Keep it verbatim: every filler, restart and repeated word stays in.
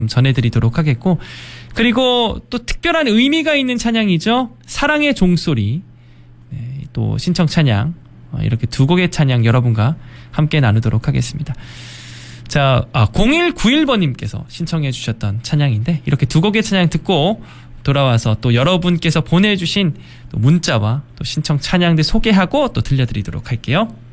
전해드리도록 하겠고, 그리고 또 특별한 의미가 있는 찬양이죠. 사랑의 종소리, 네, 또 신청 찬양, 이렇게 두 곡의 찬양 여러분과 함께 나누도록 하겠습니다. 자, 아, 공일구일 번님께서 신청해 주셨던 찬양인데, 이렇게 두 곡의 찬양 듣고 돌아와서 또 여러분께서 보내주신 또 문자와 또 신청 찬양들 소개하고 또 들려드리도록 할게요.